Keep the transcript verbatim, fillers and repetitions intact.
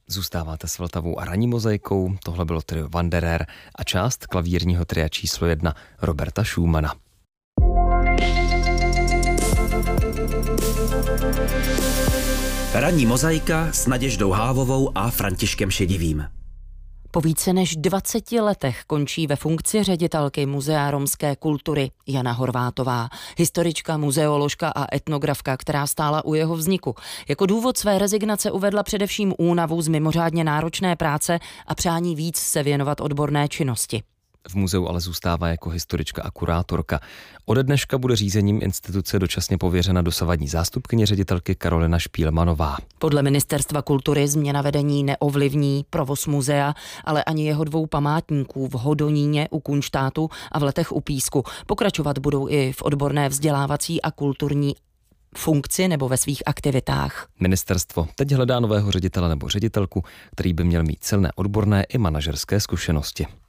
Zůstáváte s Vltavou a ranní mozaikou, tohle bylo trio Wanderer a část klavírního tria číslo jedna Roberta Schumana. Ranní mozaika s Naděždou Hávovou a Františkem Šedivým. Po více než dvaceti letech končí ve funkci ředitelky Muzea romské kultury Jana Horvátová, historička, muzeoložka a etnografka, která stála u jeho vzniku. Jako důvod své rezignace uvedla především únavu z mimořádně náročné práce a přání víc se věnovat odborné činnosti. V muzeu ale zůstává jako historička a kurátorka. Ode dneška bude řízením instituce dočasně pověřena dosavadní zástupkyně ředitelky Karolina Špílmanová. Podle Ministerstva kultury změna vedení neovlivní provoz muzea, ale ani jeho dvou památníků v Hodoníně u Kunštátu a v Letech u Písku. Pokračovat budou i v odborné vzdělávací a kulturní funkci nebo ve svých aktivitách. Ministerstvo teď hledá nového ředitele nebo ředitelku, který by měl mít silné odborné i manažerské zkušenosti.